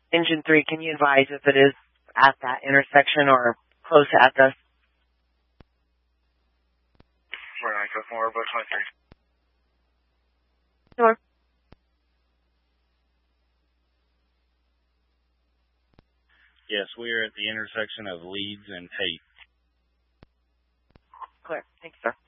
Engine 3, can you advise if it is at that intersection or close at the... We're going to go more about 23. Sure. Yes, we are at the intersection of Leeds and Tate. Clear. Thanks, sir.